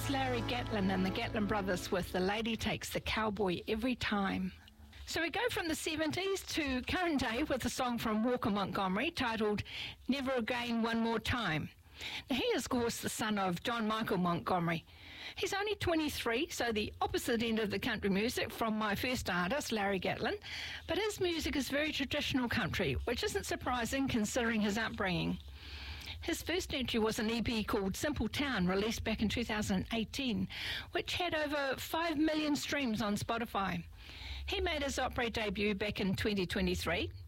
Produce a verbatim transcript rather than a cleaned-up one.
was Larry Gatlin and the Gatlin Brothers with The Lady Takes the Cowboy Every Time. So we go from the seventies to current day with a song from Walker Montgomery titled Never Again One More Time. Now, he is, of course, the son of John Michael Montgomery. He's only twenty-three, so the opposite end of the country music from my first artist, Larry Gatlin. But his music is very traditional country, which isn't surprising considering his upbringing. His first entry was an E P called Simple Town, released back in two thousand eighteen, which had over five million streams on Spotify. He made his opera debut back in twenty twenty-three,